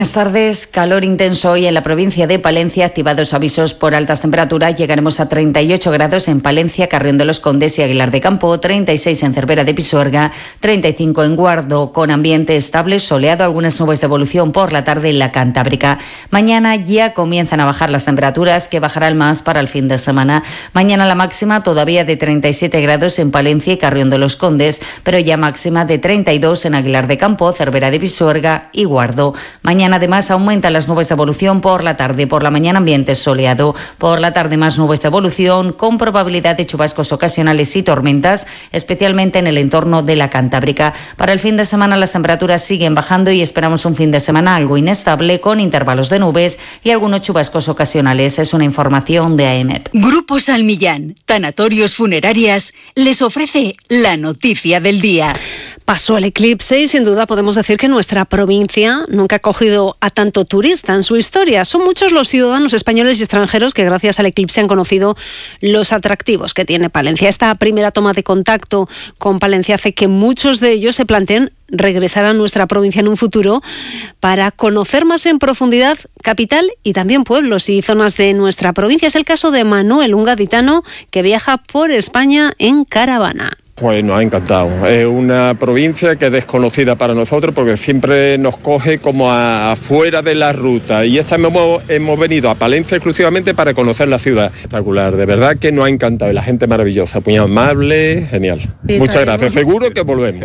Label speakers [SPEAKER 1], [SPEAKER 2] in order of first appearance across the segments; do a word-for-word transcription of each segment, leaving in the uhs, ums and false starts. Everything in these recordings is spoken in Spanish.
[SPEAKER 1] Buenas tardes, calor intenso hoy en la provincia de Palencia, activados avisos por altas temperaturas, llegaremos a treinta y ocho grados en Palencia, Carrión de los Condes y Aguilar de Campo, treinta y seis en Cervera de Pisuerga, treinta y cinco en Guardo, con ambiente estable, soleado, algunas nubes de evolución por la tarde en la Cantábrica. Mañana ya comienzan a bajar las temperaturas, que bajarán más para el fin de semana. Mañana la máxima todavía de treinta y siete grados en Palencia y Carrión de los Condes, pero ya máxima de treinta y dos en Aguilar de Campo, Cervera de Pisuerga y Guardo. Mañana además aumentan las nubes de evolución por la tarde. Por la mañana ambiente soleado. Por la tarde más nubes de evolución con probabilidad de chubascos ocasionales y tormentas, especialmente en el entorno de la Cantábrica. Para el fin de semana las temperaturas siguen bajando y esperamos un fin de semana algo inestable con intervalos de nubes y algunos chubascos ocasionales. Es una información de A E M E T.
[SPEAKER 2] Grupo Salmillán, Tanatorios Funerarias, les ofrece la noticia del día.
[SPEAKER 3] Pasó el eclipse y sin duda podemos decir que nuestra provincia nunca ha acogido a tanto turista en su historia. Son muchos los ciudadanos españoles y extranjeros que gracias al eclipse han conocido los atractivos que tiene Palencia. Esta primera toma de contacto con Palencia hace que muchos de ellos se planteen regresar a nuestra provincia en un futuro para conocer más en profundidad capital y también pueblos y zonas de nuestra provincia. Es el caso de Manuel, un gaditano que viaja por España en caravana.
[SPEAKER 4] Pues nos ha encantado. Es una provincia que es desconocida para nosotros porque siempre nos coge como afuera de la ruta. Y esta hemos, hemos venido a Palencia exclusivamente para conocer la ciudad. Espectacular, de verdad que nos ha encantado. Y la gente maravillosa, muy amable, genial. Sí, muchas gracias, seguro que volvemos.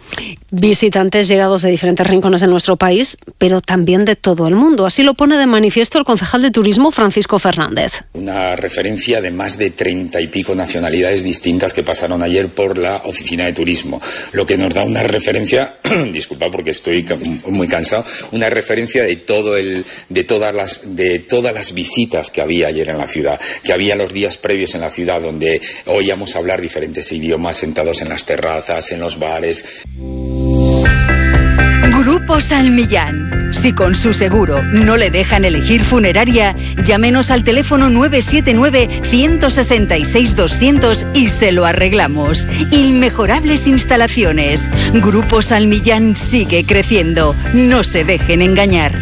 [SPEAKER 3] Visitantes llegados de diferentes rincones de nuestro país, pero también de todo el mundo. Así lo pone de manifiesto el concejal de Turismo, Francisco Fernández.
[SPEAKER 5] Una referencia de más de treinta y pico nacionalidades distintas que pasaron ayer por la oficina de turismo, lo que nos da una referencia, disculpa porque estoy muy cansado, una referencia de todo el, de todas las, de todas las visitas que había ayer en la ciudad, que había los días previos en la ciudad donde oíamos hablar diferentes idiomas sentados en las terrazas, en los bares.
[SPEAKER 2] Grupo Salmillán. Si con su seguro no le dejan elegir funeraria, llámenos al teléfono nueve siete nueve, uno seis seis, doscientos y se lo arreglamos. Inmejorables instalaciones. Grupo Salmillán sigue creciendo. No se dejen engañar.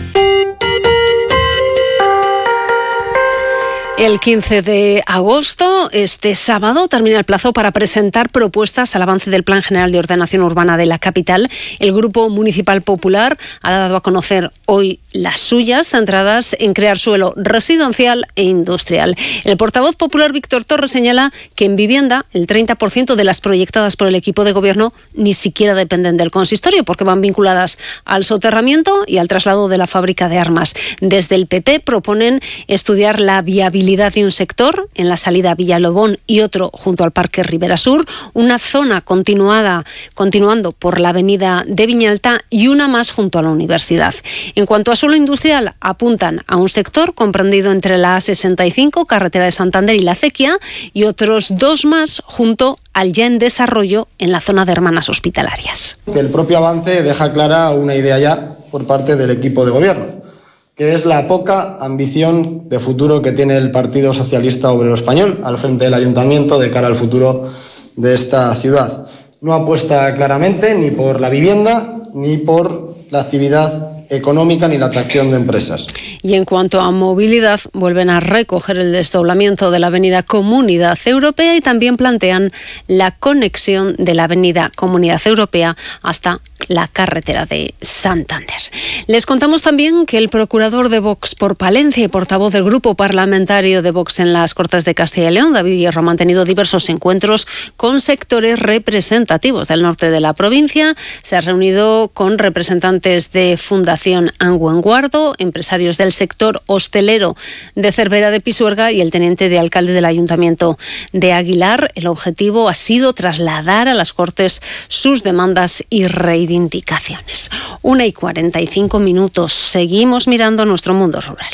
[SPEAKER 3] El quince de agosto, este sábado, termina el plazo para presentar propuestas al avance del Plan General de Ordenación Urbana de la capital. El Grupo Municipal Popular ha dado a conocer hoy las suyas, centradas en crear suelo residencial e industrial. El portavoz popular Víctor Torres señala que en vivienda el treinta por ciento de las proyectadas por el equipo de gobierno ni siquiera dependen del consistorio porque van vinculadas al soterramiento y al traslado de la fábrica de armas. Desde el P P proponen estudiar la viabilidad de un sector en la salida a Villalobón y otro junto al Parque Ribera Sur, una zona continuada, continuando por la avenida de Viñalta y una más junto a la universidad. En cuanto a suelo industrial, apuntan a un sector comprendido entre la A sesenta y cinco, carretera de Santander y la Acequia, y otros dos más junto al ya en desarrollo en la zona de Hermanas Hospitalarias.
[SPEAKER 6] El propio avance deja clara una idea ya por parte del equipo de gobierno, que es la poca ambición de futuro que tiene el Partido Socialista Obrero Español al frente del Ayuntamiento de cara al futuro de esta ciudad. No apuesta claramente ni por la vivienda ni por la actividad económica ni la atracción de empresas.
[SPEAKER 3] Y en cuanto a movilidad, vuelven a recoger el desdoblamiento de la avenida Comunidad Europea y también plantean la conexión de la avenida Comunidad Europea hasta la carretera de Santander. Les contamos también que el procurador de Vox por Palencia y portavoz del grupo parlamentario de Vox en las Cortes de Castilla y León, David Hierro, ha mantenido diversos encuentros con sectores representativos del norte de la provincia. Se ha reunido con representantes de Fundación Anguenguardo, empresarios del sector hostelero de Cervera de Pisuerga y el teniente de alcalde del Ayuntamiento de Aguilar. El objetivo ha sido trasladar a las Cortes sus demandas y reivindicaciones. Una y cuarenta y cinco minutos. Seguimos mirando nuestro mundo rural.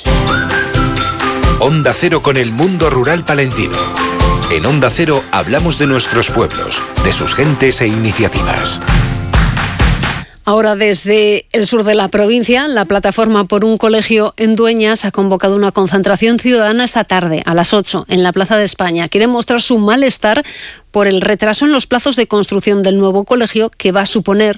[SPEAKER 7] Onda Cero con el mundo rural palentino. En Onda Cero hablamos de nuestros pueblos, de sus gentes e iniciativas.
[SPEAKER 3] Ahora desde el sur de la provincia, la Plataforma por un Colegio en Dueñas ha convocado una concentración ciudadana esta tarde a las ocho en la Plaza de España. Quieren mostrar su malestar por el retraso en los plazos de construcción del nuevo colegio que va a suponer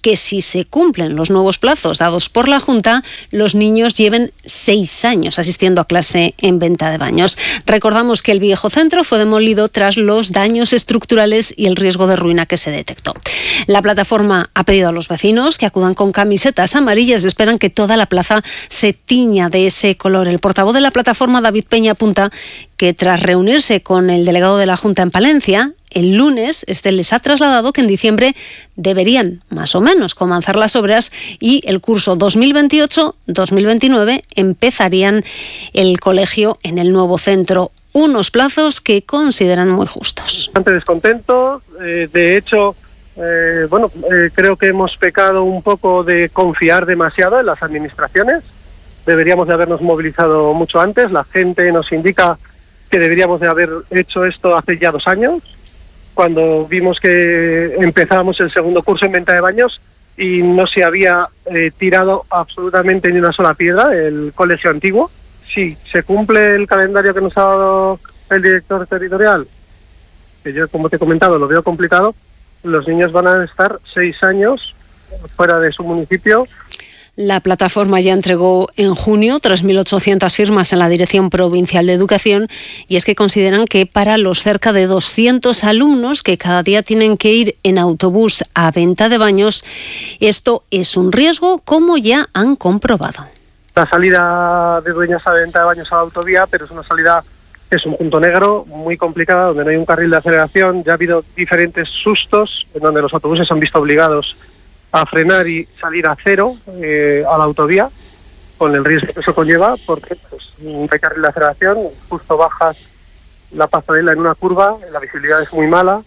[SPEAKER 3] que si se cumplen los nuevos plazos dados por la Junta, los niños lleven seis años asistiendo a clase en Venta de Baños. Recordamos que el viejo centro fue demolido tras los daños estructurales y el riesgo de ruina que se detectó. La plataforma ha pedido a los vecinos que acudan con camisetas amarillas y esperan que toda la plaza se tiña de ese color. El portavoz de la plataforma, David Peña, apunta que tras reunirse con el delegado de la Junta en Palencia, el lunes este les ha trasladado que en diciembre deberían más o menos comenzar las obras y el curso dos mil veintiocho dos mil veintinueve empezarían el colegio en el nuevo centro. Unos plazos que consideran muy justos.
[SPEAKER 8] Bastante descontentos, eh, de hecho, eh, bueno, eh, creo que hemos pecado un poco de confiar demasiado en las administraciones. Deberíamos de habernos movilizado mucho antes. La gente nos indica que deberíamos de haber hecho esto hace ya dos años, cuando vimos que empezábamos el segundo curso en Venta de Baños y no se había eh, tirado absolutamente ni una sola piedra el colegio antiguo. Sí, se cumple el calendario que nos ha dado el director territorial, que yo, como te he comentado, lo veo complicado. Los niños van a estar seis años fuera de su municipio.
[SPEAKER 3] La plataforma ya entregó en junio tres mil ochocientas firmas en la Dirección Provincial de Educación y es que consideran que para los cerca de doscientos alumnos que cada día tienen que ir en autobús a Venta de Baños, esto es un riesgo, como ya han comprobado.
[SPEAKER 8] La salida de Dueñas a Venta de Baños a la autovía, pero es una salida que es un punto negro, muy complicada, donde no hay un carril de aceleración. Ya ha habido diferentes sustos en donde los autobuses se han visto obligados a frenar y salir a cero eh, a la autovía, con el riesgo que eso conlleva, porque pues, no hay carril de aceleración, justo bajas la pasarela en una curva, la visibilidad es muy mala,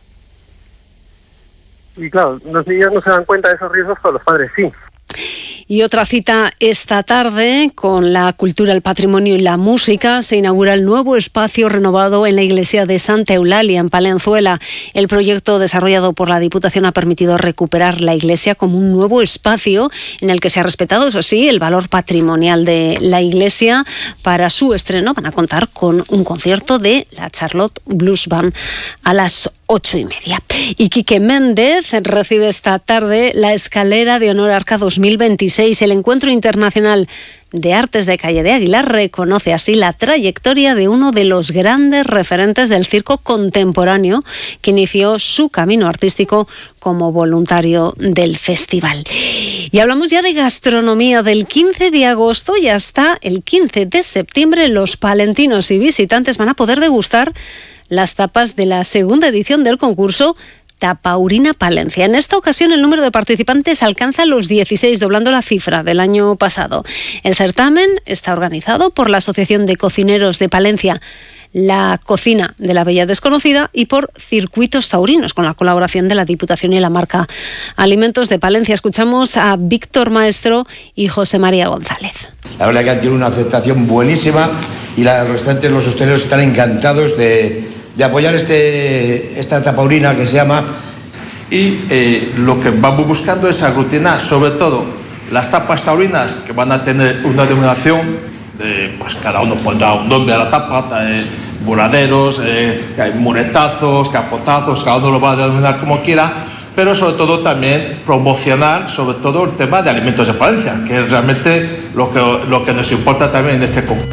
[SPEAKER 8] y claro, los niños no se dan cuenta de esos riesgos, pero los padres sí.
[SPEAKER 3] Y otra cita esta tarde con la cultura, el patrimonio y la música. Se inaugura el nuevo espacio renovado en la iglesia de Santa Eulalia, en Palenzuela. El proyecto desarrollado por la Diputación ha permitido recuperar la iglesia como un nuevo espacio en el que se ha respetado, eso sí, el valor patrimonial de la iglesia. Para su estreno van a contar con un concierto de la Charlotte Blues Band a las ocho y media. Y Quique Méndez recibe esta tarde la Escalera de Honor Arca dos mil veintiséis. El Encuentro Internacional de Artes de Calle de Aguilar reconoce así la trayectoria de uno de los grandes referentes del circo contemporáneo que inició su camino artístico como voluntario del festival. Y hablamos ya de gastronomía. Del quince de agosto y hasta el quince de septiembre los palentinos y visitantes van a poder degustar las tapas de la segunda edición del concurso Tapaurina Palencia. En esta ocasión el número de participantes alcanza los dieciséis, doblando la cifra del año pasado. El certamen está organizado por la Asociación de Cocineros de Palencia, la Cocina de la Bella Desconocida y por Circuitos Taurinos, con la colaboración de la Diputación y la marca Alimentos de Palencia. Escuchamos a Víctor Maestro y José María González.
[SPEAKER 9] La verdad que han tenido una aceptación buenísima y los restaurantes, los hosteleros están encantados de, de apoyar este, esta tapaurina que se llama.
[SPEAKER 10] Y eh, lo que vamos buscando es aglutinar sobre todo las tapas taurinas, que van a tener una denominación. Eh, pues cada uno pondrá un nombre a la tapa, eh, buraderos, eh, muretazos, capotazos, cada uno lo va a denominar como quiera, pero sobre todo también promocionar sobre todo el tema de Alimentos de Palencia, que es realmente lo que, lo que nos importa también en este concurso.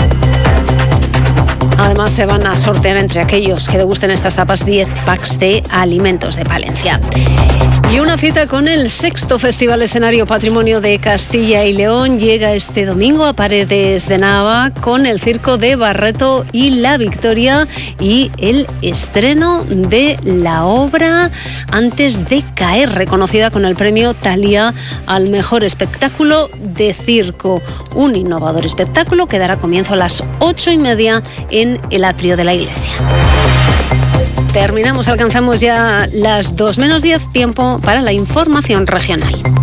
[SPEAKER 3] Además se van a sortear entre aquellos que degusten estas tapas diez packs de Alimentos de Palencia. Y una cita con el sexto Festival Escenario Patrimonio de Castilla y León llega este domingo a Paredes de Nava con el Circo de Barreto y La Victoria y el estreno de la obra Antes de caer, reconocida con el premio Thalía al mejor espectáculo de circo. Un innovador espectáculo que dará comienzo a las ocho y media en el atrio de la iglesia. Terminamos, alcanzamos ya las dos menos diez, tiempo para la información regional.